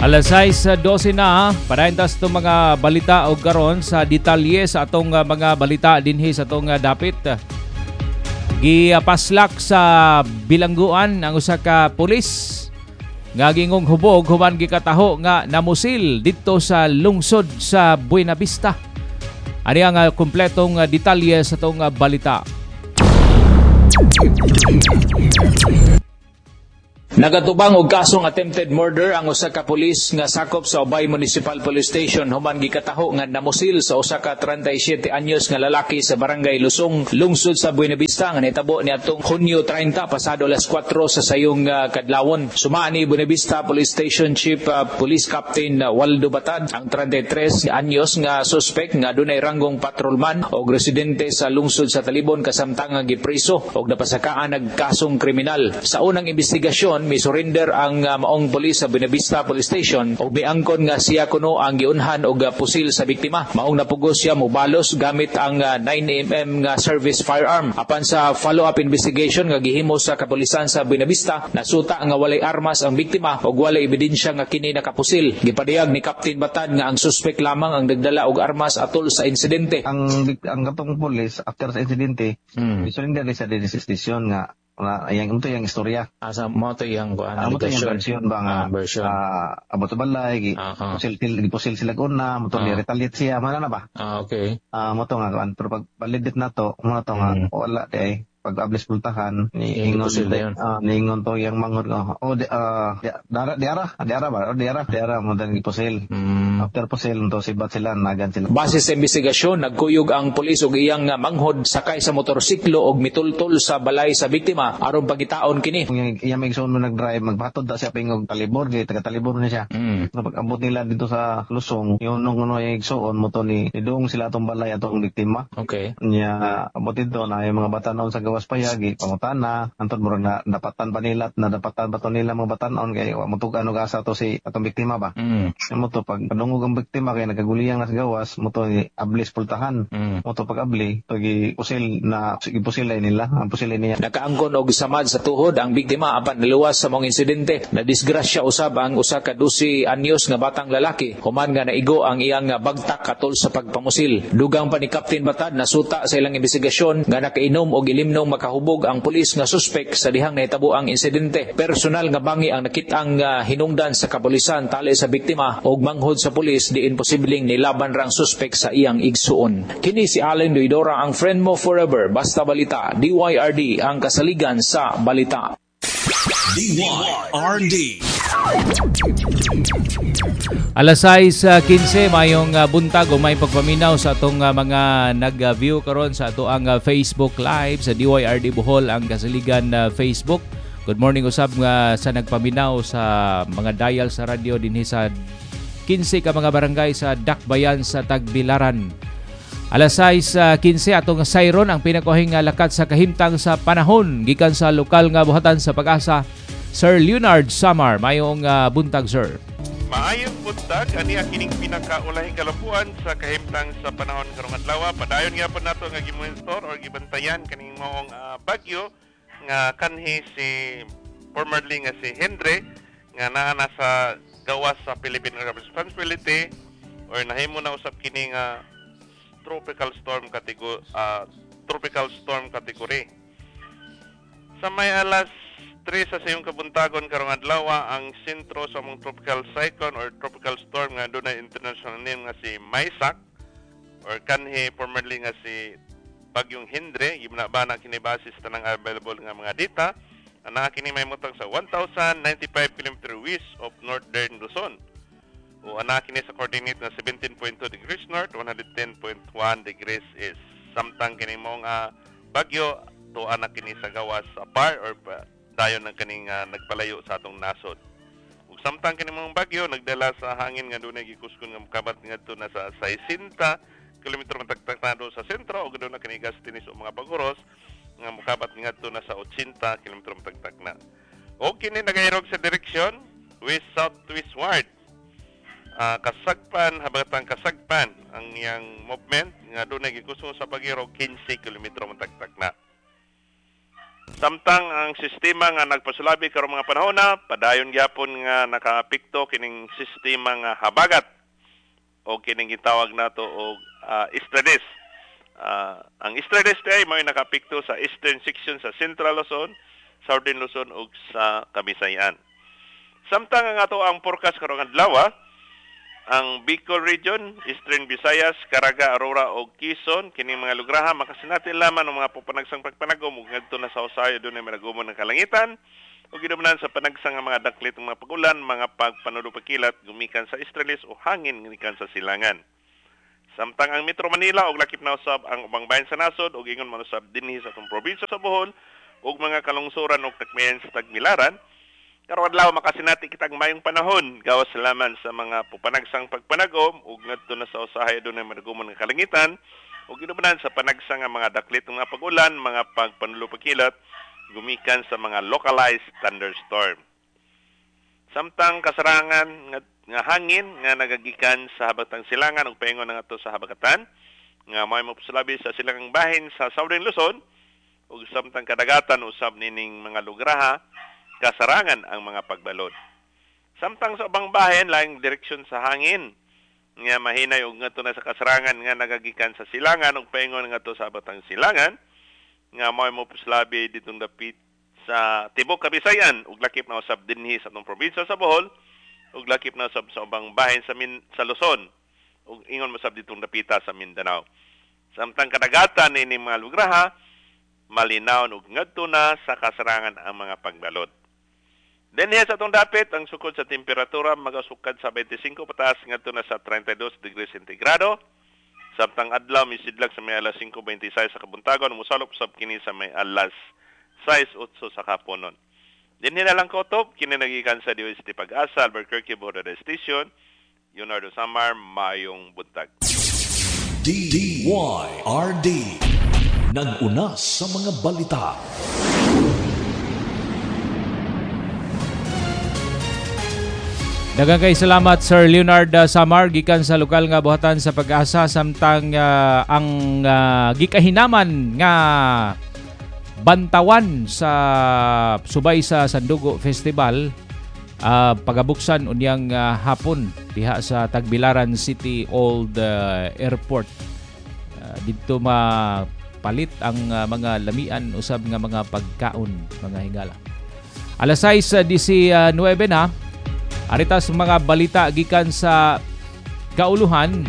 Alas 6:12 na, padayon-tas itong mga balita o garon sa detalye sa atong mga balita dinhi sa atong dapit. Gipaslak sa bilangguan ang usa ka pulis nga gingong hubog human gikataho nga namusil dito sa lungsod sa Buenavista. Ani ang kompletong detalye sa atong balita. Nagatubang og kasong attempted murder ang usa ka pulis nga sakop sa Obay Municipal Police Station human gikataho nga namusil sa usa ka 37 anyos nga lalaki sa barangay Lusong, lungsod sa Buenavista nga nahitabo niadtong Hunyo 30 pasado alas 4 sa sayong kadlawon. Suma ni Buenavista Police Station Chief Police Captain Waldo Batad ang 33 anyos nga suspect nga dunay ranggong patrolman o residente sa lungsod sa Talibon kasamtang nga gipriso og napasakaan nagkasong kriminal. Sa unang investigasyon may surrender ang maong pulis sa Buenavista Police Station o miangkon nga siya kuno ang giunhan og pusil sa biktima. Maong napugos siya mobalos gamit ang 9mm nga service firearm. Apan sa follow-up investigation nga gihimo sa kapulisan sa Buenavista, nasuta nga walay armas ang biktima og walay ebidensya nga kini nakapusil. Gipadayag ni Captain Batad nga ang suspect lamang ang nagdala og armas atol sa insidente. Ang katong pulis after sa insidente, surrender sa station nga yang ito yung istorya. Asa mo to yung version ba nga version. Amo to balay gipusil sila una, mo to retaliate siya, mana na ba? Okay. Mo to nga pero pag validate na to, mo to nga wala day pag-ablis pultahan ningon to yang manghod diara mo dan gipusil. After pusil to sibat sila nagan sila. Base sa investigasyon, nagkuyog ang pulis og iyang manghod sakay sa motorsiklo og mitultol sa balay sa biktima aron pagitaon kini. Iyang igsoon mo nag-drive magpatod da siya pingog Talibor, taga Talibor na siya. Pag-abot nila dito sa Lusong, yung nung yung igsoon mo to ni doong sila atong balay atong biktima. Okay. Nya abot dito na yung mga batanon sa gawas payagi pangutana antod mo na dapatan pa nila mga batanon kay mo tug ano gasa to si atong biktima ba. Mo to pag padungog ang biktima kay nagaguliyang na sa gawas mo to ablis pultahan. Mo to pag abli to gipusil nila ang pusil niya. Nakaangkon og samad sa tuhod ang biktima apan naluwas sa mong insidente. Nadisgrasya usab ang usa ka 12 anyos nga batang lalaki human nga naigo ang iyang bagtak atol sa pagpamusil. Dugang pa ni Captain Batad nasuta sa ilang investigasyon nga nakainom og ilimnong makahubog ang pulis nga suspect sa dihang nahitabo ang insidente. Personal nga bangi ang nakit-ang hinungdan sa kapulisan tali sa biktima og manghod sa pulis diin posibleng nilaban rang suspect sa iyang igsuon. Kini si Allen Doidora, ang friend mo forever. Basta balita, DYRD ang kasaligan sa balita. DYRD. Alas 6:15 mayong buntag o may pagpaminaw sa atong mga nag-view karon sa ato ang Facebook Live sa DYRD Bohol ang kasaligan Facebook. Good morning usab nga sa nagpaminaw sa mga dial sa radio dinhi sa 15 ka mga barangay sa Dakbayan sa Tagbilaran. Alas 6:15 atong sayron ang pinakuhing lakat sa kahimtang sa panahon gikan sa lokal nga buhatan sa Pag-asa. Sir Leonard Samar, mayong buntag sir. Maayong buntag ani ang kining pinakaulahing kalabuan sa kahimtang sa panahon karong adlaw. Padayon nga po nato nga gimonitor or gibantayan kaning maong bagyo nga kanhi si formerly nga si Henry nga naa na sa gawas sa Philippine Area of Responsibility or nahimo na usab kini nga tropical storm category. Sa may alas 3 sa sayong kabuntagon karong adlaw ang sentro sa mong tropical cyclone or tropical storm nga dunay international name nga si Maisak or kanhi formerly nga si Bagyong Hendre. Gibana kini base sa tanang available nga mga data. Ana kini may mutang sa 1,095 km west of northern Luzon. O ana kini sa coordinate na 17.2 degrees north, 110.1 degrees east. Samtang kini mong bagyo to ana kini sa gawas sa par or dayon ng kaning nagpalayo sa atong nasod. Ug samtang kini mong bagyo nagdala sa hangin nga dunay gikuskon nga mokabat ngadto na sa 60 kilometro matagtaknado sa sentro ug aduna kini gastinis o mga baguros nga mokabat ngadto na sa 80 kilometro matagtakna. Og kini nagairog sa direksyon west southwestward. Habagatang kasagpan ang iyang movement nga dunay gikuskon sa pagirog 15 kilometro matagtakna. Samtang ang ang sistema nga nagpasulabi karong mga panahon na padayon gyapon nga nakaapekto kining sistema nga habagat o kining gitawag nato og Estrades. Ang Estrades ay may nakaapekto sa eastern section sa Central Luzon, Southern Luzon ug sa Kabisayan. Samtang ang ato ang forecast karong adlaw, ang Bicol Region, Eastern Visayas, Caraga, Aurora o Quezon, kining mga lugraha makasinatin lamang ng mga pupanagsang pagpanagom ug ngadto na sa usayo dunay managumon ng kalangitan ug gidumanan sa panagsang nga mga daklit ng mga pagulan, mga pagpanulupakilat gumikan sa Estrelles o hangin gikan sa silangan. Samtang ang Metro Manila ug lakip na usab ang ubang bahin sa nasod ug ingon man usab dinhi sa atong probinsya sa Bohol ug mga kalungsuran ug takmayan sa Tagbilaran. Karong adlaw makasinati kitag mayong panahon gawas laman sa mga pupanagsang pagpanagom ug ngadto na sa usahay dunay managumon nga kalangitan ug gidumanan sa panagsang nga mga daklit ng mga pagulan, mga pagpanulupakilat gumikan sa mga localized thunderstorm. Samtang kasarangan nga hangin nga nagagikan sa habatang silangan ug paingon nga ato sa habagatan nga may mapasalabi sa silangang bahin sa Southern Luzon ug samtang kadagatan usab nining mga lugraha kasarangan ang mga pagbalod. Samtang sa ubang bahin laing direksyon sa hangin nga mahinay ug ngadto na sa kasarangan nga nagagikan sa silangan ug paingon ngadto sa batang silangan nga mao mo puslabi ditong dapit sa tibok Kabisayan ug lakip na usab dinhi sa atong probinsya sa Bohol ug lakip na usab sa ubang bahin sa Luzon ug ingon mo usab ditong dapita sa Mindanao. Samtang kadagatan ni mga lugraha malinaw ug ngadto na sa kasarangan ang mga pagbalod. Dinhi sa atong dapit, ang sukod sa temperatura magasukad sa 25 pataas ngadto na sa 32 degrees centigrado. Samtang adlaw misidlag sa may alas 5:26 sa kabuntagon, musalop sab kini sa may alas 6:08 sa kaponon. Dinhi na lang kotob kini nagikan sa DOST Pag-asa, Albuquerque Border Station, Leonardo Samar, mayong buntag. DYRD nag-una sa mga balita. Daghang kay salamat Sir Leonard Samar gikan sa lokal nga buhatan sa Pag-asa samtang ang gikahinaman nga bantawan sa subay sa Sandugo Festival pagabuksan unyang hapon diha sa Tagbilaran City Old Airport. Dito mapalit ang mga lamian usab nga mga pagkaon, mga higala. Alas 6:19 na aritas mga balita gikan sa kauluhan.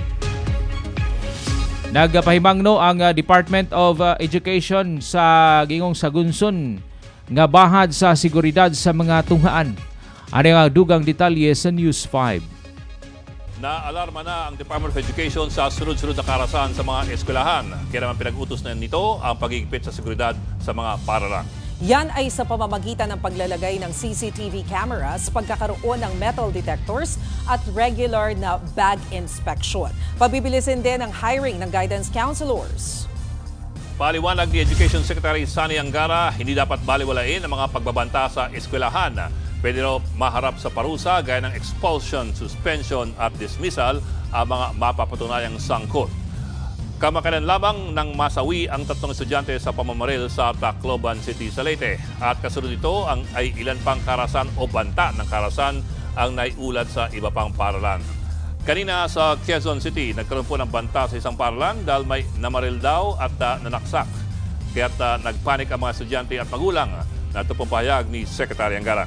Nagpahimangno ang Department of Education sa gingong Sagunson nga bahad sa seguridad sa mga tunghaan. Ano ang dugang detalye sa News 5. Naalarma na ang Department of Education sa sunod-sunod na karahasan sa mga eskwelahan. Kaya naman pinag-utos na nito ang pag-igpit sa seguridad sa mga paaralan. Yan ay sa pamamagitan ng paglalagay ng CCTV cameras, pagkakaroon ng metal detectors at regular na bag inspection. Pabibilisin din ang hiring ng guidance counselors. Paliwanag ni Education Secretary Sani Angara, hindi dapat baliwalain ang mga pagbabanta sa eskwelahan. Pwede raw maharap sa parusa gaya ng expulsion, suspension at dismissal ang mga mapapatunayang sangkot. Kamakalan lamang nang masawi ang 3 estudyante sa pamamaril sa Tacloban City sa Leyte. At kasunod ito ay ilan pang karasan o banta ng karasan ang naiulat sa iba pang paaralan. Kanina sa Quezon City, nagkaroon po ng banta sa isang paaralan dahil may namaril daw at nanaksak. Kaya't nagpanik ang mga estudyante at magulang. Ito pong pahayag ni Secretary Angara.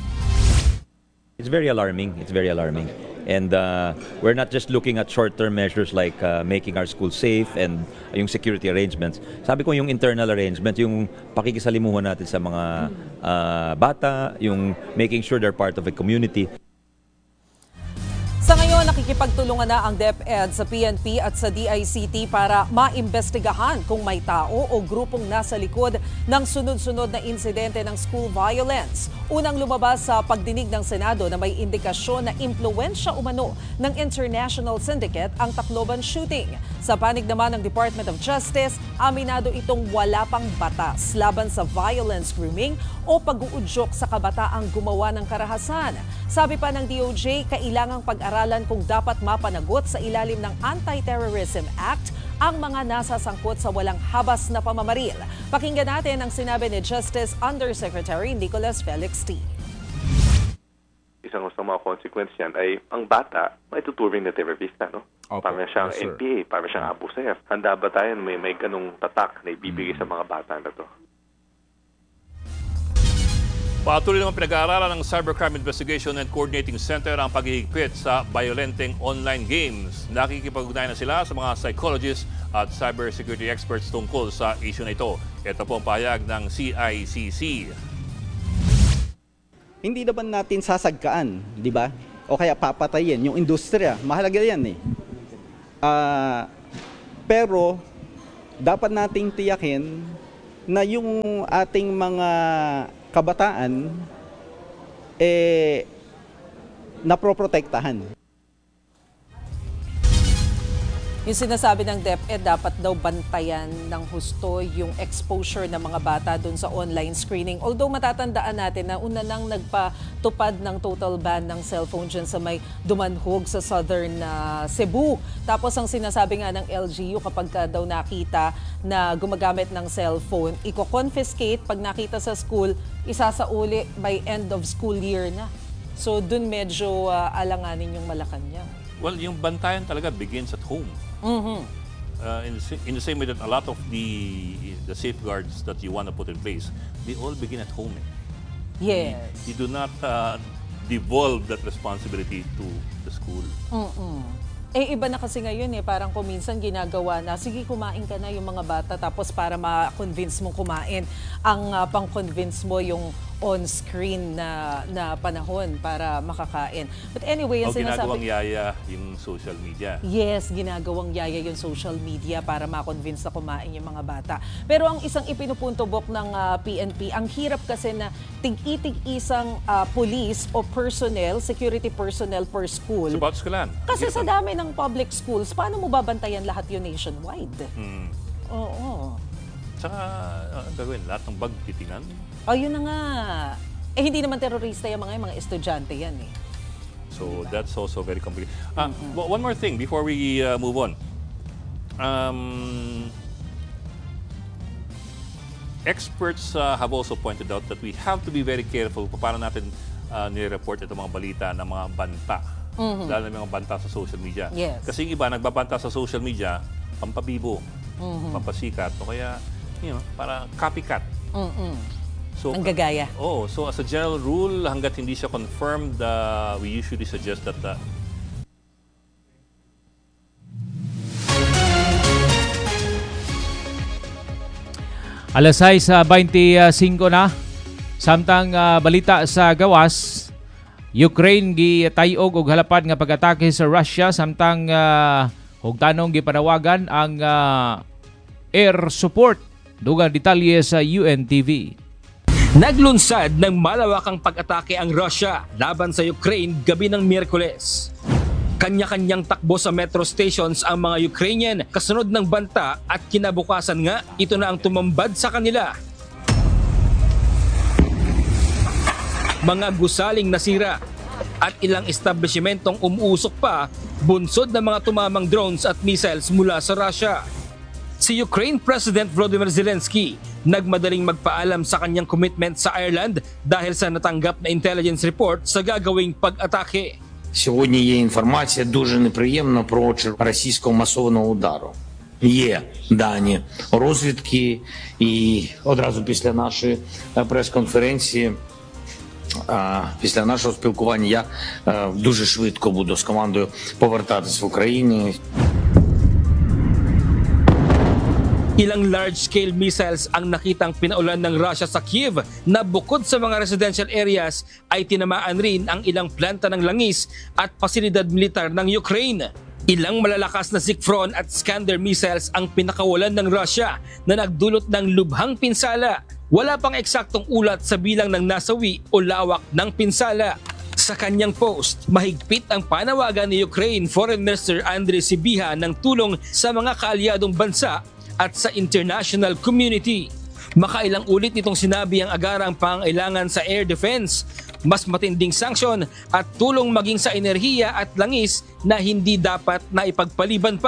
It's very alarming. It's very alarming. And we're not just looking at short-term measures like making our schools safe and yung security arrangements. Sabi ko yung internal arrangement, yung pakikisalimuhan natin sa mga bata, yung making sure they're part of a community. Sa ngayon, nakikipagtulungan na ang DepEd sa PNP at sa DICT para maimbestigahan kung may tao o grupong nasa likod ng sunod-sunod na insidente ng school violence. Unang lumabas sa pagdinig ng Senado na may indikasyon na impluwensya umano ng international syndicate ang Tacloban shooting. Sa panig naman ng Department of Justice, aminado itong wala pang batas laban sa violence grooming o pag-uudyok sa kabataang gumawa ng karahasan. Sabi pa ng DOJ, kailangang pag-aralan kung dapat mapanagot sa ilalim ng Anti-Terrorism Act ang mga nasasangkot sa walang habas na pamamaril. Pakinggan natin ang sinabi ni Justice Undersecretary Nicholas Felix T. Isang sa mga consequence yan ay ang bata may tuturing na terorista, no? Para siyang NPA, para siyang Abu Sayyaf. Handa ba tayo may ganung tatak na ibibigay sa mga bata na to? Patuloy naman pinag-aaralan ng Cybercrime Investigation and Coordinating Center ang paghihigpit sa violenteng online games. Nakikipag-ugnayan na sila sa mga psychologists at cybersecurity experts tungkol sa issue na ito. Ito po ang pahayag ng CICC. Hindi naman natin sasagkaan, di ba? O kaya papatayin yung industriya. Mahalaga yan eh. Pero dapat nating tiyakin na yung ating mga kabataan naproprotektahan. Yung sinasabi ng DepEd, dapat daw bantayan ng husto yung exposure ng mga bata dun sa online screening. Although matatandaan natin na una nang nagpatupad ng total ban ng cellphone dyan sa may Dumanhog sa southern Cebu. Tapos ang sinasabi nga ng LGU, kapag daw nakita na gumagamit ng cellphone, i-confiscate. Pag nakita sa school, isasauli by end of school year na. So dun medyo alanganin yung Malacanang. Well, yung bantayan talaga begins at home. In the same way that a lot of the safeguards that you want to put in place, they all begin at home. Yes. You do not devolve that responsibility to the school. Iba na kasi ngayon parang kung minsan ginagawa na, sige kumain ka na yung mga bata, tapos para ma-convince mong kumain, ang pang-convince mo yung on-screen na panahon para makakain. But anyway, yung ginagawang yaya yung social media. Yes, ginagawang yaya yung social media para ma-convince na kumain yung mga bata. Pero ang isang ipinupuntubok ng PNP, ang hirap kasi na tig-itig-isang police o personnel, security personnel per school. Sa bawat eskwelahan. Kasi sa dami ng public schools, paano mo babantayan lahat yun nationwide? Oo. Tsaka, gagawin, lahat ng bag titingnan. Yun na nga. Hindi naman terorista yung mga estudyante yan eh. So, that's also very complicated. One more thing before we move on. Experts have also pointed out that we have to be very careful kung paano natin nire-report itong mga balita ng mga banta. Lalo na mga banta sa social media. Yes. Kasi yung iba, nagbabanta sa social media, pampabibo, pampasikat, o kaya, para copycat. So, ang gagaya. So as a general rule, hanggat hindi siya confirmed, we usually suggest that Alas 6:25 na. Samtang balita sa gawas, Ukraine gitayog og halapad nga pag-atake sa Russia, samtang hugtanong gipanawagan ang air support. Dugang detalye sa UNTV. Naglunsad ng malawakang pag-atake ang Russia laban sa Ukraine gabi ng Miyerkules. Kanya-kanyang takbo sa metro stations ang mga Ukrainian kasunod ng banta at kinabukasan nga ito na ang tumambad sa kanila. Mga gusaling nasira at ilang establishmentong umuusok pa bunsod ng mga tumamang drones at missiles mula sa Russia. Si Ukraine President Volodymyr Zelensky nagmadaling magpaalam sa kanyang commitment sa Ireland dahil sa natanggap na intelligence report sa gagawing pag-atake. Сьогодні є інформація дуже неприємна про російського масованого удару. Є дані розвідки і одразу після нашої прес-конференції, після нашого спілкування я дуже швидко буду з командою повертатись в Україну. Ilang large-scale missiles ang nakitang pinaulan ng Russia sa Kiev na bukod sa mga residential areas ay tinamaan rin ang ilang planta ng langis at pasilidad militar ng Ukraine. Ilang malalakas na Zikfron at Skander missiles ang pinakawalan ng Russia na nagdulot ng lubhang pinsala. Wala pang eksaktong ulat sa bilang ng nasawi o lawak ng pinsala. Sa kanyang post, mahigpit ang panawagan ni Ukraine Foreign Minister Andriy Sybiha ng tulong sa mga kaalyadong bansa at sa international community. Makailang ulit nitong sinabi ang agarang pangailangan sa air defense, mas matinding sanksyon at tulong maging sa enerhiya at langis na hindi dapat na ipagpaliban pa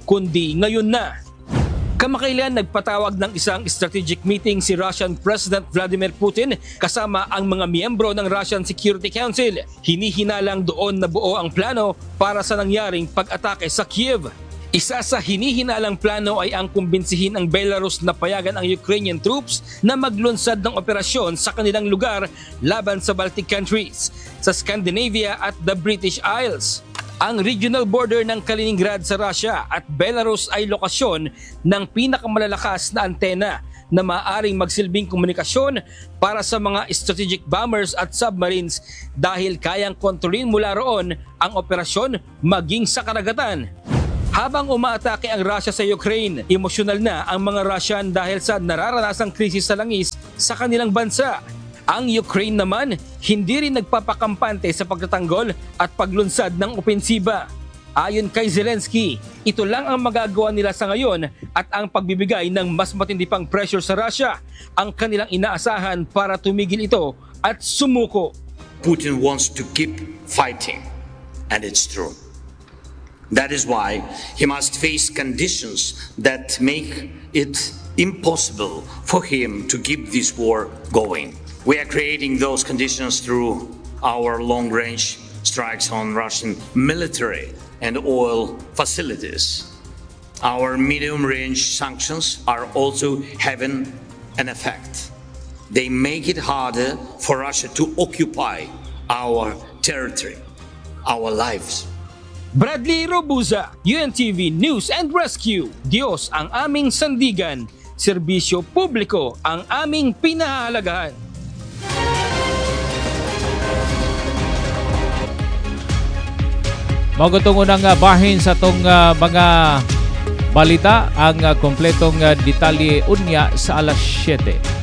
kundi ngayon na. Kamakailan nagpatawag ng isang strategic meeting si Russian President Vladimir Putin kasama ang mga miyembro ng Russian Security Council. Hinihinalang doon na buo ang plano para sa nangyaring pag-atake sa Kiev. Isa sa hinihinalang plano ay ang kumbinsihin ang Belarus na payagan ang Ukrainian troops na maglunsad ng operasyon sa kanilang lugar laban sa Baltic countries, sa Scandinavia at the British Isles. Ang regional border ng Kaliningrad sa Russia at Belarus ay lokasyon ng pinakamalalakas na antena na maaaring magsilbing komunikasyon para sa mga strategic bombers at submarines dahil kayang kontrolin mula roon ang operasyon maging sa karagatan. Habang umaatake ang Russia sa Ukraine, emosyonal na ang mga Russian dahil sa nararanasang krisis sa langis sa kanilang bansa. Ang Ukraine naman, hindi rin nagpapakampante sa pagtatanggol at paglunsad ng opensiba. Ayon kay Zelensky, ito lang ang magagawa nila sa ngayon at ang pagbibigay ng mas matindi pang pressure sa Russia ang kanilang inaasahan para tumigil ito at sumuko. Putin wants to keep fighting, and it's true. That is why he must face conditions that make it impossible for him to keep this war going. We are creating those conditions through our long-range strikes on Russian military and oil facilities. Our medium-range sanctions are also having an effect. They make it harder for Russia to occupy our territory, our lives. Bradley Robuza, UNTV News and Rescue. Diyos ang aming sandigan, serbisyo publiko ang aming pinahahalagahan. Magutong unang bahin sa tong mga balita ang kompletong detalye unya sa alas 7.